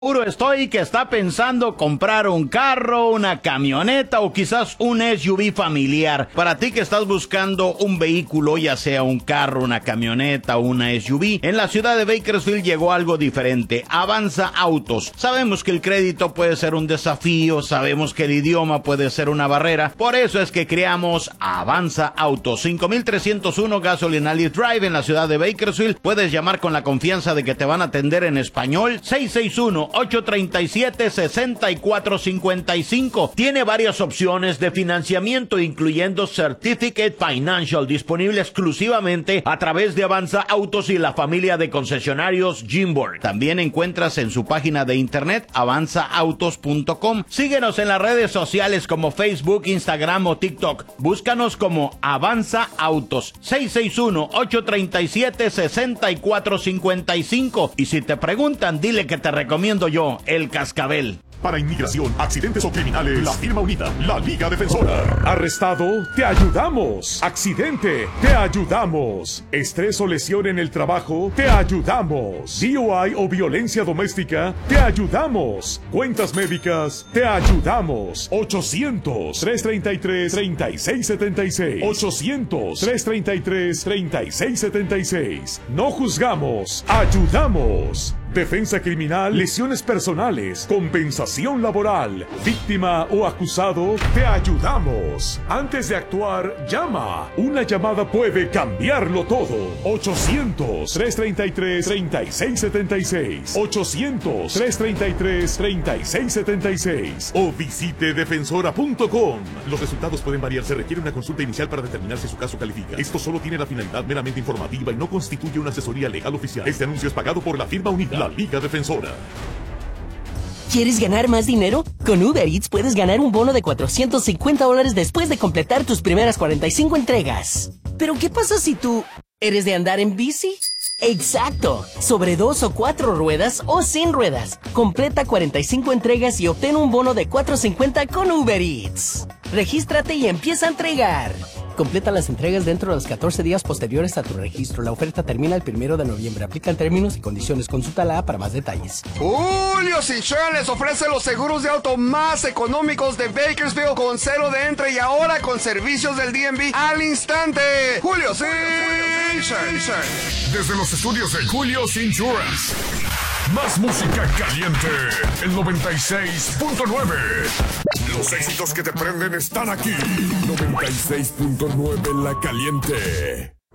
Seguro estoy que está pensando comprar un carro, una camioneta o quizás un SUV familiar. Para ti que estás buscando un vehículo, ya sea un carro, una camioneta o una SUV, en la ciudad de Bakersfield llegó algo diferente. Avanza Autos. Sabemos que el crédito puede ser un desafío, sabemos que el idioma puede ser una barrera. Por eso es que creamos Avanza Autos. 5301 Gasoline Alley Drive en la ciudad de Bakersfield. Puedes llamar con la confianza de que te van a atender en español. 661-837-6455. Tiene varias opciones de financiamiento, incluyendo Certificate Financial, disponible exclusivamente a través de Avanza Autos y la familia de concesionarios Jimborg. También encuentras en su página de internet avanzaautos.com. Síguenos en las redes sociales como Facebook, Instagram o TikTok. Búscanos como Avanza Autos. 661-837-6455. Y si te preguntan, dile que te recomiendo yo, El Cascabel. Para inmigración, accidentes o criminales, la firma unida, la Liga Defensora. Arrestado, te ayudamos. Accidente, te ayudamos. Estrés o lesión en el trabajo, te ayudamos. DUI o violencia doméstica, te ayudamos. Cuentas médicas, te ayudamos. 800-333-3676. 800-333-3676. No juzgamos, ayudamos. Defensa criminal, lesiones personales, compensación laboral, víctima o acusado, te ayudamos. Antes de actuar, llama. Una llamada puede cambiarlo todo. 800-333-3676. 800-333-3676. O visite defensora.com. Los resultados pueden variar. Se requiere una consulta inicial para determinar si su caso califica. Esto solo tiene la finalidad meramente informativa y no constituye una asesoría legal oficial. Este anuncio es pagado por la firma unida, la Liga Defensora. ¿Quieres ganar más dinero? Con Uber Eats puedes ganar un bono de $450 después de completar tus primeras 45 entregas. ¿Pero qué pasa si tú eres de andar en bici? ¡Exacto! Sobre 2 o 4 ruedas o sin ruedas. Completa 45 entregas y obtén un bono de $450 con Uber Eats. Regístrate y empieza a entregar. Completa las entregas dentro de los 14 días posteriores a tu registro. La oferta termina el 1 de noviembre. Aplican términos y condiciones. Consulta la para más detalles. Julio's Insurance les ofrece los seguros de auto más económicos de Bakersfield con cero de entre y ahora con servicios del DMV al instante. Julio's Insurance. Desde los estudios de Julio's Insurance. Más música caliente. El 96.9. Los éxitos que te prenden están aquí. 96.9 La Caliente.